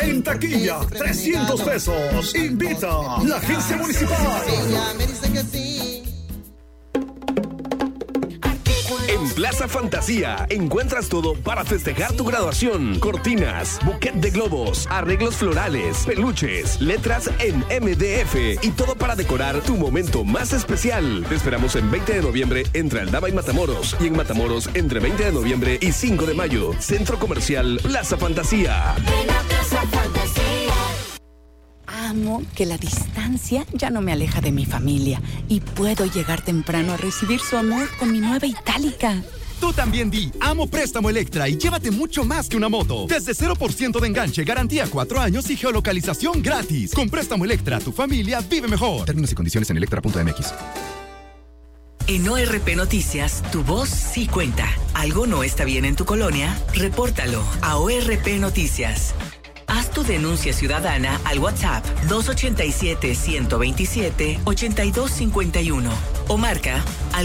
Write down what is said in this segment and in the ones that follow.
En taquilla, 300 pesos. Invita la agencia municipal. Ella me dice que sí. En Plaza Fantasía encuentras todo para festejar tu graduación. Cortinas, buquet de globos, arreglos florales, peluches, letras en MDF y todo para decorar tu momento más especial. Te esperamos en 20 de noviembre entre Aldama y Matamoros, y en Matamoros entre 20 de noviembre y 5 de mayo. Centro Comercial Plaza Fantasía. Amo que la distancia ya no me aleja de mi familia y puedo llegar temprano a recibir su amor con mi nueva Itálica. Tú también di Amo Préstamo Electra y llévate mucho más que una moto. Desde 0% de enganche, garantía 4 años y geolocalización gratis. Con Préstamo Electra, tu familia vive mejor. Términos y condiciones en electra.mx. En ORP Noticias, tu voz sí cuenta. ¿Algo no está bien en tu colonia? Repórtalo a ORP Noticias. Haz tu denuncia ciudadana al WhatsApp 287-127-8251 o marca al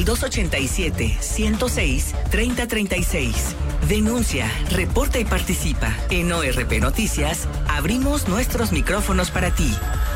287-106-3036. Denuncia, reporta y participa. En ORP Noticias, abrimos nuestros micrófonos para ti.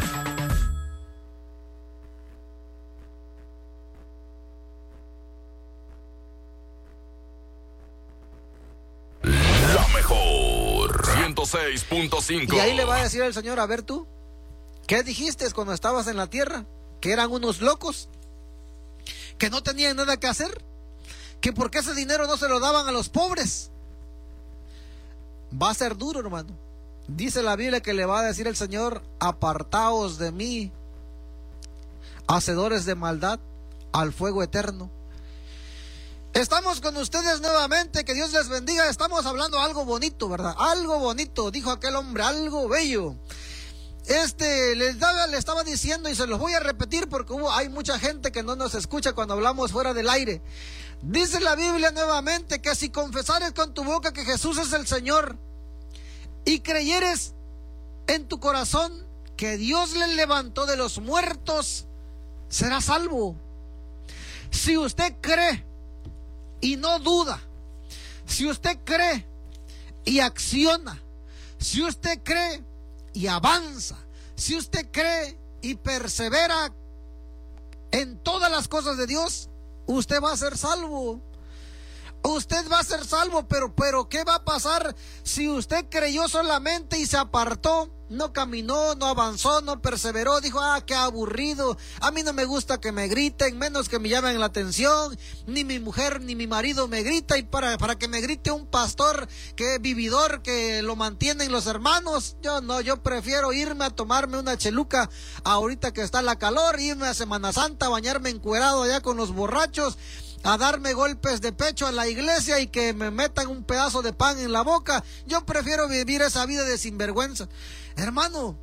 La mejor 106.5. Y ahí le va a decir el Señor: a ver tú, ¿qué dijiste cuando estabas en la tierra? ¿Que eran unos locos? ¿Que no tenían nada que hacer? ¿Que por qué ese dinero no se lo daban a los pobres? Va a ser duro, hermano. Dice la Biblia que le va a decir el Señor: apartaos de mí, hacedores de maldad, al fuego eterno. Estamos con ustedes nuevamente, que Dios les bendiga. Estamos hablando algo bonito, ¿verdad? Algo bonito, dijo aquel hombre, algo bello. Le estaba diciendo, y se los voy a repetir porque hay mucha gente que no nos escucha cuando hablamos fuera del aire. Dice la Biblia nuevamente que si confesares con tu boca que Jesús es el Señor y creyeres en tu corazón que Dios le levantó de los muertos, serás salvo. Si usted cree y no duda, si usted cree y acciona, si usted cree y avanza, si usted cree y persevera en todas las cosas de Dios, usted va a ser salvo. Usted va a ser salvo, pero ¿qué va a pasar si usted creyó solamente y se apartó? No caminó, no avanzó, no perseveró, dijo: qué aburrido, a mí no me gusta que me griten, menos que me llamen la atención, ni mi mujer ni mi marido me grita, y para que me grite un pastor que es vividor, que lo mantienen los hermanos, yo prefiero irme a tomarme una cheluca ahorita que está la calor, irme a Semana Santa, bañarme encuerado allá con los borrachos, a darme golpes de pecho a la iglesia y que me metan un pedazo de pan en la boca. Yo prefiero vivir esa vida de sinvergüenza. Hermano,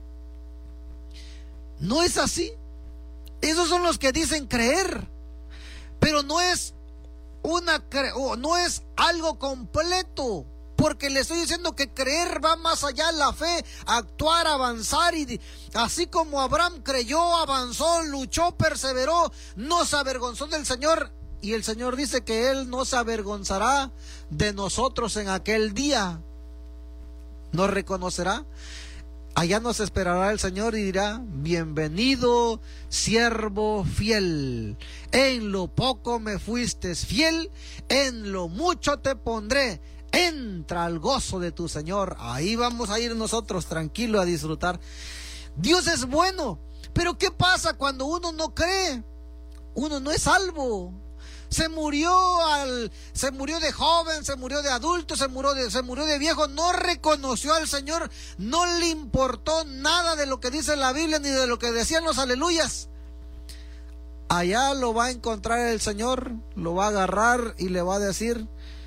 no es así. Esos son los que dicen creer, pero no es algo completo, porque le estoy diciendo que creer va más allá de la fe, actuar, avanzar, y así como Abraham creyó, avanzó, luchó, perseveró, no se avergonzó del Señor. Y el Señor dice que Él no se avergonzará de nosotros en aquel día. Nos reconocerá. Allá nos esperará el Señor y dirá: bienvenido, siervo fiel. En lo poco me fuiste fiel, en lo mucho te pondré. Entra al gozo de tu Señor. Ahí vamos a ir nosotros tranquilos a disfrutar. Dios es bueno, pero ¿qué pasa cuando uno no cree? Uno no es salvo. Se murió de joven, se murió de adulto, se murió de viejo, no reconoció al Señor, no le importó nada de lo que dice la Biblia ni de lo que decían los aleluyas. Allá lo va a encontrar el Señor, lo va a agarrar y le va a decir: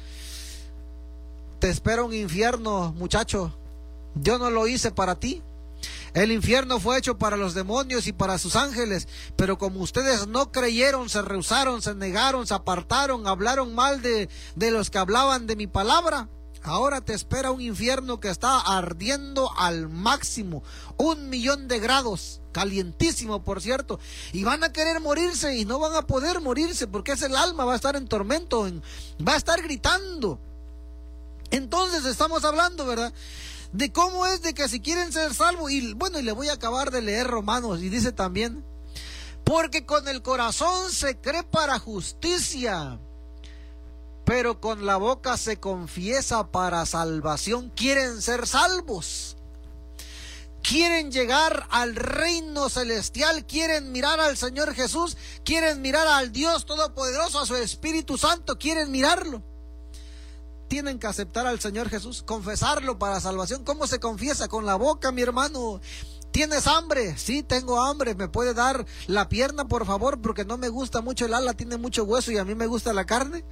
te espera un infierno, muchacho, yo no lo hice para ti. El infierno fue hecho para los demonios y para sus ángeles, pero como ustedes no creyeron, se rehusaron, se negaron, se apartaron, hablaron mal de los que hablaban de mi palabra, ahora te espera un infierno que está ardiendo al máximo, 1,000,000 de grados, calientísimo por cierto, y van a querer morirse y no van a poder morirse porque es el alma, va a estar en tormento, va a estar gritando. Entonces estamos hablando, ¿verdad?, de cómo es de que si quieren ser salvos, y bueno, y le voy a acabar de leer Romanos, y dice también, porque con el corazón se cree para justicia, pero con la boca se confiesa para salvación. Quieren ser salvos, quieren llegar al reino celestial, quieren mirar al Señor Jesús, quieren mirar al Dios Todopoderoso, a su Espíritu Santo, quieren mirarlo. Tienen que aceptar al Señor Jesús, confesarlo para salvación. ¿Cómo se confiesa? Con la boca, mi hermano. ¿Tienes hambre? Sí, tengo hambre. ¿Me puede dar la pierna, por favor? Porque no me gusta mucho el ala, tiene mucho hueso y a mí me gusta la carne.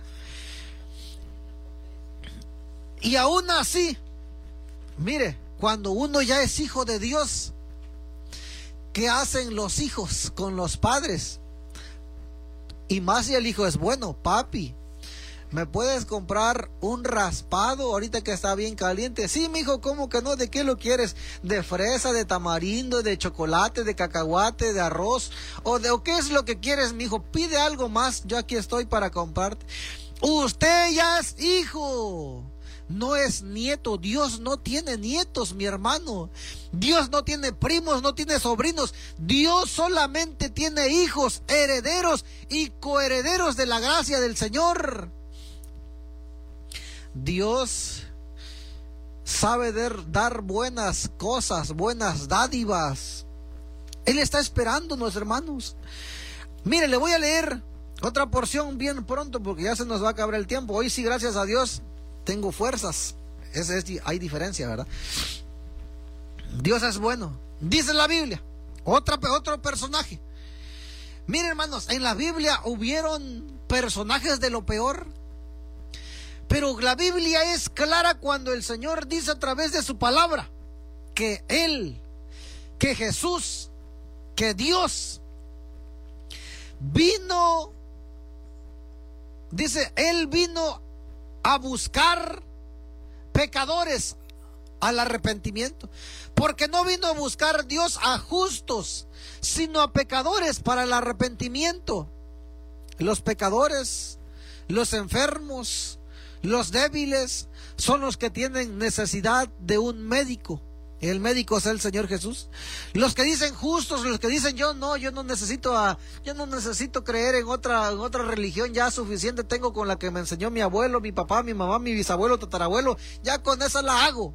Y aún así, mire, cuando uno ya es hijo de Dios, ¿qué hacen los hijos con los padres? Y más si el hijo es bueno. Papi, ¿me puedes comprar un raspado ahorita que está bien caliente? Sí, mijo, ¿cómo que no? ¿De qué lo quieres? ¿De fresa, de tamarindo, de chocolate, de cacahuate, de arroz? ¿O qué es lo que quieres, mijo? Pide algo más, yo aquí estoy para comprarte. Usted ya es hijo, no es nieto. Dios no tiene nietos, mi hermano. Dios no tiene primos, no tiene sobrinos. Dios solamente tiene hijos, herederos y coherederos de la gracia del Señor. Dios sabe dar buenas cosas, buenas dádivas. Él está esperándonos, hermanos. Mire, le voy a leer otra porción bien pronto porque ya se nos va a acabar el tiempo. Hoy sí, gracias a Dios, tengo fuerzas. Hay diferencia, ¿verdad? Dios es bueno. Dice la Biblia, otro personaje. Miren, hermanos, en la Biblia hubieron personajes de lo peor. Pero la Biblia es clara cuando el Señor dice a través de su palabra que Él, que Jesús, que Dios vino, dice, Él vino a buscar pecadores al arrepentimiento. Porque no vino a buscar Dios a justos, sino a pecadores para el arrepentimiento. Los pecadores, los enfermos, los débiles son los que tienen necesidad de un médico. El médico es el Señor Jesús. Los que dicen justos, los que dicen yo no necesito creer en otra religión, ya suficiente tengo con la que me enseñó mi abuelo, mi papá, mi mamá, mi bisabuelo, tatarabuelo, ya con esa la hago.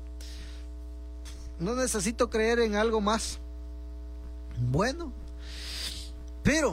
No necesito creer en algo más. Bueno, pero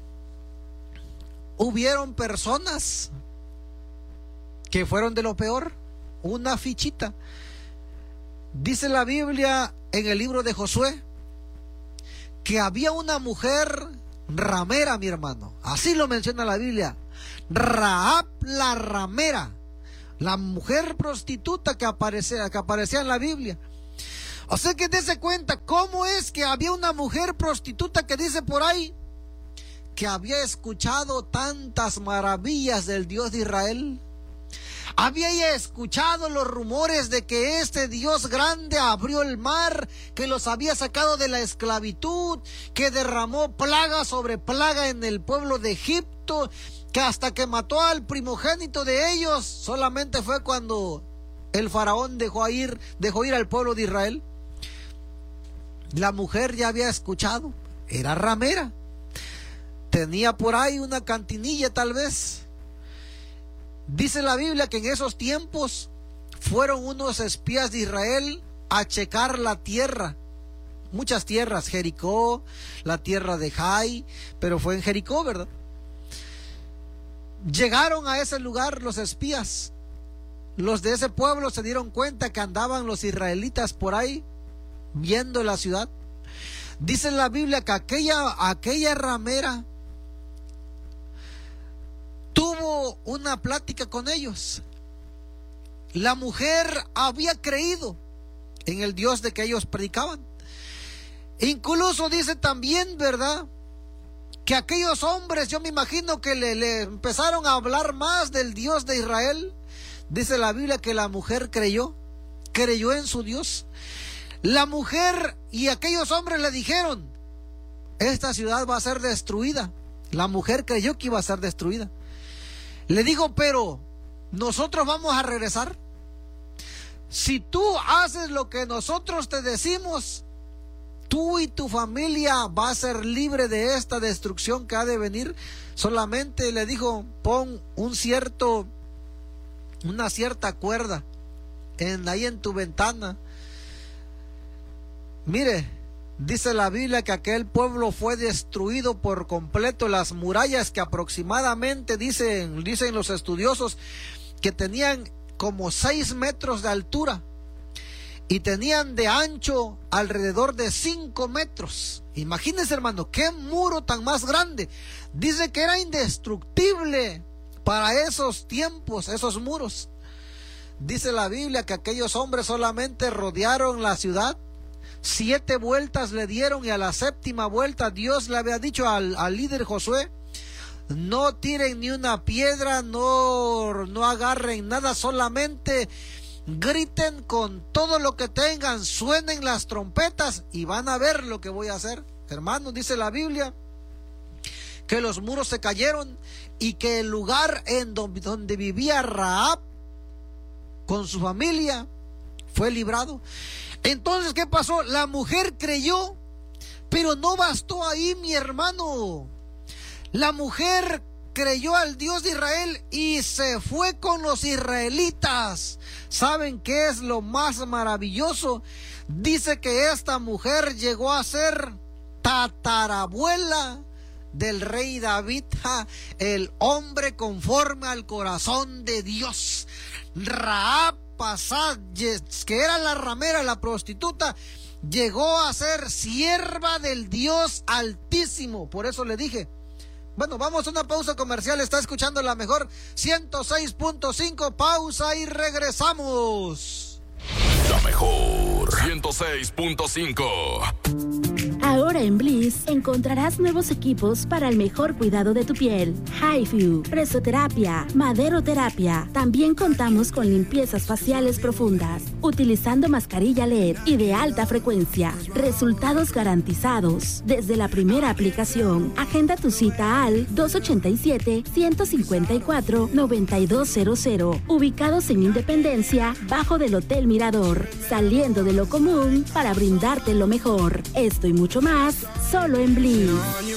hubieron personas que fueron de lo peor. Una fichita. Dice la Biblia en el libro de Josué que había una mujer ramera, mi hermano. Así lo menciona la Biblia. Rahab la ramera, la mujer prostituta que aparecía en la Biblia. O sea que dése cuenta cómo es que había una mujer prostituta que dice por ahí que había escuchado tantas maravillas del Dios de Israel. Había ella escuchado los rumores de que este Dios grande abrió el mar, que los había sacado de la esclavitud, que derramó plaga sobre plaga en el pueblo de Egipto, que hasta que mató al primogénito de ellos, solamente fue cuando el faraón dejó ir al pueblo de Israel. La mujer ya había escuchado, era ramera, tenía por ahí una cantinilla tal vez. Dice la Biblia que en esos tiempos fueron unos espías de Israel a checar la tierra, muchas tierras, Jericó, la tierra de Jai, pero fue en Jericó, ¿verdad? Llegaron a ese lugar los espías, los de ese pueblo se dieron cuenta que andaban los israelitas por ahí viendo la ciudad. Dice la Biblia que aquella ramera tuvo una plática con ellos. La mujer había creído en el Dios de que ellos predicaban. Incluso dice también, ¿verdad?, que aquellos hombres, yo me imagino que le empezaron a hablar más del Dios de Israel. Dice la Biblia que la mujer creyó en su Dios. La mujer y aquellos hombres le dijeron, esta ciudad va a ser destruida. La mujer creyó que iba a ser destruida. Le digo, pero nosotros vamos a regresar. si tú haces lo que nosotros te decimos, tú y tu familia va a ser libre de esta destrucción que ha de venir. Solamente le dijo, pon una cierta cuerda ahí en tu ventana. Mire, dice la Biblia que aquel pueblo fue destruido por completo. Las murallas, que aproximadamente dicen los estudiosos que tenían como 6 metros de altura y tenían de ancho alrededor de 5 metros. Imagínense, hermano, qué muro tan más grande. Dice que era indestructible para esos tiempos, esos muros. Dice la Biblia que aquellos hombres solamente rodearon la ciudad, 7 vueltas le dieron, y a la 7ª vuelta Dios le había dicho al líder Josué: no tiren ni una piedra, no agarren nada, solamente griten con todo lo que tengan, suenen las trompetas y van a ver lo que voy a hacer. Hermanos, dice la Biblia que los muros se cayeron y que el lugar en donde vivía Rahab con su familia fue librado. Entonces, ¿qué pasó? La mujer creyó, pero no bastó ahí, mi hermano. La mujer creyó al Dios de Israel y se fue con los israelitas. ¿Saben qué es lo más maravilloso? Dice que esta mujer llegó a ser tatarabuela del rey David, el hombre conforme al corazón de Dios. Rahab, que era la ramera, la prostituta, llegó a ser sierva del Dios Altísimo. Por eso le dije, bueno, vamos a una pausa comercial. Está escuchando la mejor 106.5. Pausa y regresamos. La mejor 106.5. Ahora en Bliss encontrarás nuevos equipos para el mejor cuidado de tu piel. HIFU, presoterapia, maderoterapia. También contamos con limpiezas faciales profundas, utilizando mascarilla LED y de alta frecuencia. Resultados garantizados desde la primera aplicación. Agenda tu cita al 287-154-9200. Ubicados en Independencia, bajo del Hotel Mirador. Saliendo de lo común para brindarte lo mejor. Esto y mucho más, solo en Bliss.